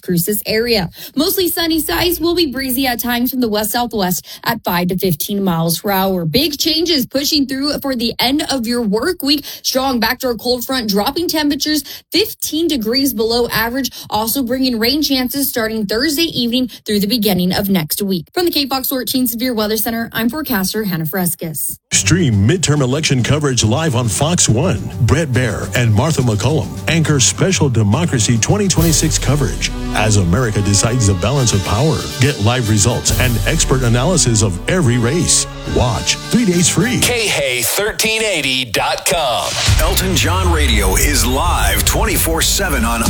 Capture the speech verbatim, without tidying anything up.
Cruces area. Mostly sunny skies will be breezy at times from the west-southwest at five to fifteen miles per hour. Big changes pushing through for the end of your work week. Strong backdoor cold front dropping temperatures fifteen degrees below average, also bringing rain chances starting Thursday evening through the beginning of next week. From the K Fox fourteen Severe Weather Center, I'm forecaster Hannah Frescas. Stream midterm election coverage live on Fox one. Brett Baer and Martha McCollum anchor special Democracy twenty twenty-six coverage as America decides the balance of power. Get live results and expert analysis of every race. Watch three days free. K H A thirteen eighty dot com. Elton John Radio is live twenty-four seven on